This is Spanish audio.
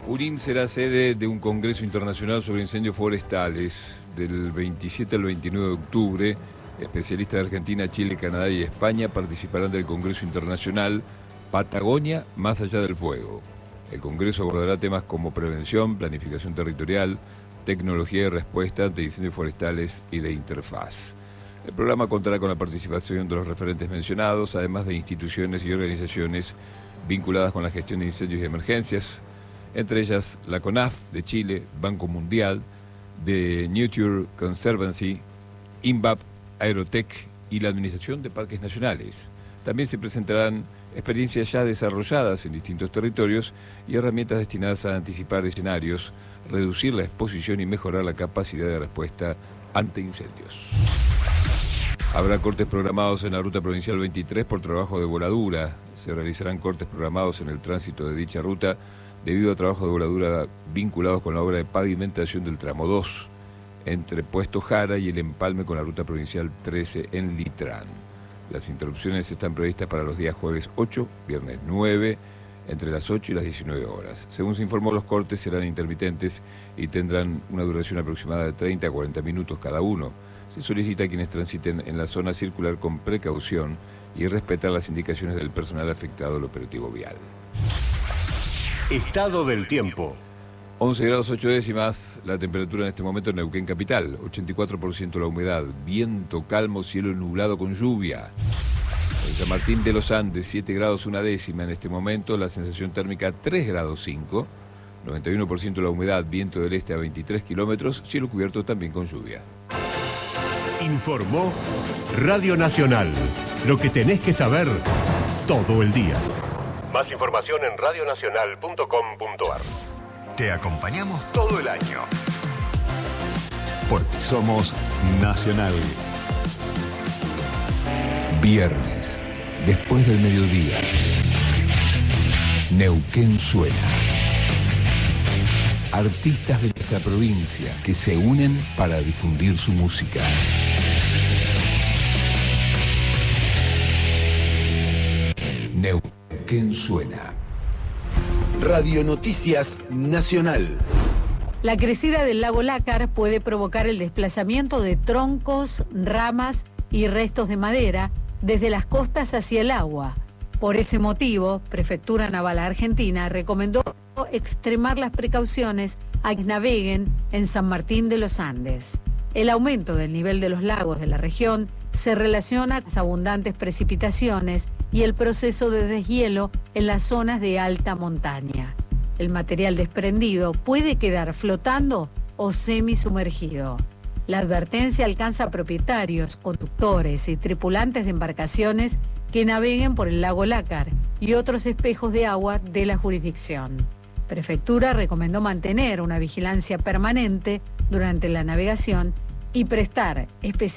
Junín será sede de un congreso internacional sobre incendios forestales del 27 al 29 de octubre. Especialistas de Argentina, Chile, Canadá y España participarán del Congreso Internacional Patagonia Más Allá del Fuego. El Congreso abordará temas como prevención, planificación territorial, tecnología de respuesta ante incendios forestales y de interfaz. El programa contará con la participación de los referentes mencionados, además de instituciones y organizaciones vinculadas con la gestión de incendios y emergencias, entre ellas la CONAF de Chile, Banco Mundial, The Nature Conservancy, INVAP, Aerotech y la Administración de Parques Nacionales. También se presentarán experiencias ya desarrolladas en distintos territorios y herramientas destinadas a anticipar escenarios, reducir la exposición y mejorar la capacidad de respuesta ante incendios. Habrá cortes programados en la ruta provincial 23 por trabajo de voladura. Se realizarán cortes programados en el tránsito de dicha ruta debido a trabajo de voladura vinculados con la obra de pavimentación del tramo 2 entre Puesto Jara y el empalme con la ruta provincial 13 en Litrán. Las interrupciones están previstas para los días jueves 8, viernes 9, entre las 8 y las 19 horas. Según se informó, los cortes serán intermitentes y tendrán una duración aproximada de 30 a 40 minutos cada uno. Se solicita a quienes transiten en la zona circular con precaución y respetar las indicaciones del personal afectado al operativo vial. Estado del tiempo. 11 grados 8 décimas, la temperatura en este momento en Neuquén Capital, 84% la humedad, viento calmo, cielo nublado con lluvia. En San Martín de los Andes, 7 grados 1 décima en este momento, la sensación térmica 3 grados 5, 91% la humedad, viento del este a 23 kilómetros, cielo cubierto también con lluvia. Informó Radio Nacional, lo que tenés que saber todo el día. Más información en radionacional.com.ar. Te acompañamos todo el año. Porque somos Nacional. Viernes, después del mediodía, Neuquén suena. Artistas de nuestra provincia que se unen para difundir su música. Neuquén suena. Radio Noticias Nacional. La crecida del lago Lácar puede provocar el desplazamiento de troncos, ramas y restos de madera desde las costas hacia el agua. Por ese motivo, Prefectura Naval Argentina recomendó extremar las precauciones a quienes naveguen en San Martín de los Andes. El aumento del nivel de los lagos de la región se relaciona con las abundantes precipitaciones y el proceso de deshielo en las zonas de alta montaña. El material desprendido puede quedar flotando o semisumergido. La advertencia alcanza a propietarios, conductores y tripulantes de embarcaciones que naveguen por el lago Lácar y otros espejos de agua de la jurisdicción. Prefectura recomendó mantener una vigilancia permanente durante la navegación y prestar especial